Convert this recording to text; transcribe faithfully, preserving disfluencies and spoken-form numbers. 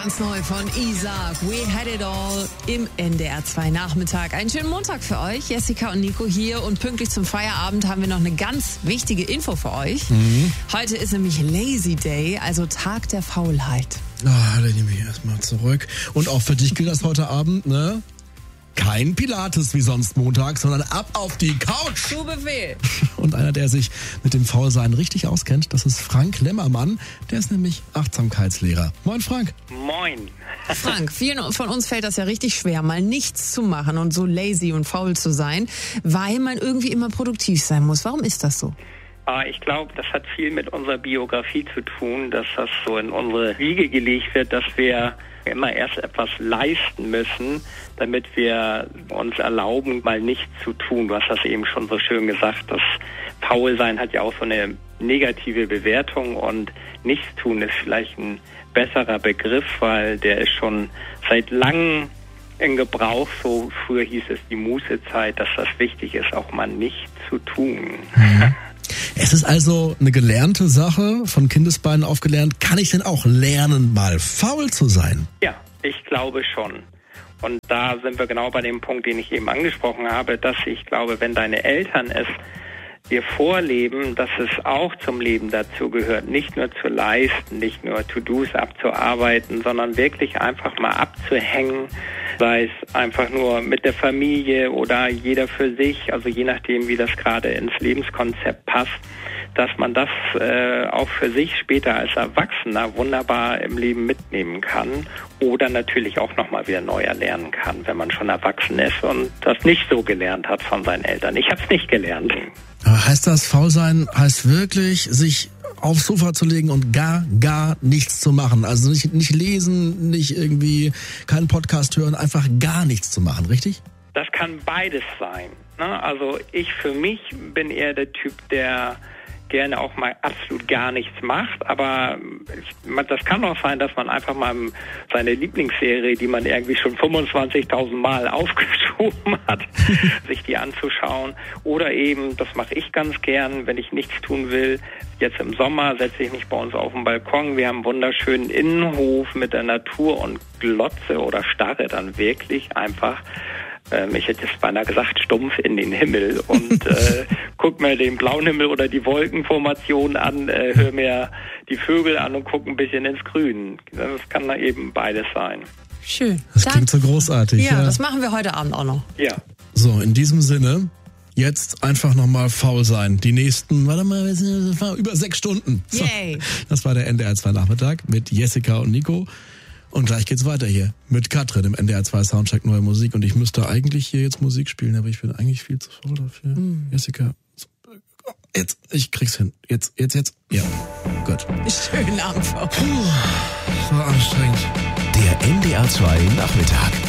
Ganz neu von Isaac, We Had It All im N D R zwei Nachmittag. Einen schönen Montag für euch. Jessica und Nico hier und pünktlich zum Feierabend haben wir noch eine ganz wichtige Info für euch. Mhm. Heute ist nämlich Lazy Day, also Tag der Faulheit. Ah, dann nehme ich erstmal zurück. Und auch für dich gilt das heute Abend, ne? Kein Pilates wie sonst Montag, sondern ab auf die Couch. Zu Befehl. Und einer, der sich mit dem Faulsein richtig auskennt, das ist Frank Lemmermann. Der ist nämlich Achtsamkeitslehrer. Moin Frank. Moin. Frank, vielen von uns fällt das ja richtig schwer, mal nichts zu machen und so lazy und faul zu sein, weil man irgendwie immer produktiv sein muss. Warum ist das so? Ich glaube, das hat viel mit unserer Biografie zu tun, dass das so in unsere Wiege gelegt wird, dass wir immer erst etwas leisten müssen, damit wir uns erlauben, mal nichts zu tun. Du hast das eben schon so schön gesagt, das Faulsein hat ja auch so eine negative Bewertung und Nichtstun ist vielleicht ein besserer Begriff, weil der ist schon seit langem in Gebrauch. So früher hieß es die Mußezeit, dass das wichtig ist, auch mal nichts zu tun. Mhm. Es ist also eine gelernte Sache, von Kindesbeinen aufgelernt. Kann ich denn auch lernen, mal faul zu sein? Ja, ich glaube schon. Und da sind wir genau bei dem Punkt, den ich eben angesprochen habe, dass ich glaube, wenn deine Eltern es dir vorleben, dass es auch zum Leben dazu gehört, nicht nur zu leisten, nicht nur To-Dos abzuarbeiten, sondern wirklich einfach mal abzuhängen, sei es einfach nur mit der Familie oder jeder für sich, also je nachdem, wie das gerade ins Lebenskonzept passt, dass man das äh, auch für sich später als Erwachsener wunderbar im Leben mitnehmen kann oder natürlich auch nochmal wieder neu erlernen kann, wenn man schon erwachsen ist und das nicht so gelernt hat von seinen Eltern. Ich habe es nicht gelernt. Aber heißt das, faul sein heißt wirklich, sich aufs Sofa zu legen und gar, gar nichts zu machen? Also nicht, nicht lesen, nicht irgendwie keinen Podcast hören, einfach gar nichts zu machen, richtig? Das kann beides sein. Ne? Also ich für mich bin eher der Typ, der gerne auch mal absolut gar nichts macht, aber ich, das kann auch sein, dass man einfach mal seine Lieblingsserie, die man irgendwie schon fünfundzwanzigtausend Mal aufgeschoben hat, sich die anzuschauen. Oder eben, das mache ich ganz gern, wenn ich nichts tun will. Jetzt im Sommer setze ich mich bei uns auf den Balkon. Wir haben einen wunderschönen Innenhof mit der Natur und glotze oder starre dann wirklich einfach, ähm, ich hätte jetzt beinahe gesagt, stumpf in den Himmel und äh, guck mir den blauen Himmel oder die Wolkenformation an, äh, hör mir die Vögel an und guck ein bisschen ins Grün. Das kann da eben beides sein. Schön. Das klingt so großartig. Ja, ja, das machen wir heute Abend auch noch. Ja. So, in diesem Sinne, jetzt einfach nochmal faul sein. Die nächsten, warte mal, über sechs Stunden. So, Yay. das war der N D R zwei Nachmittag mit Jessica und Nico. Und gleich geht's weiter hier mit Katrin im N D R zwei Soundcheck Neue Musik. Und ich müsste eigentlich hier jetzt Musik spielen, aber ich bin eigentlich viel zu faul dafür. Mm. Jessica, jetzt, ich krieg's hin. Jetzt, jetzt, jetzt. Ja, gut. Schönen Abend. Puh, so anstrengend. Der N D R zwei Nachmittag.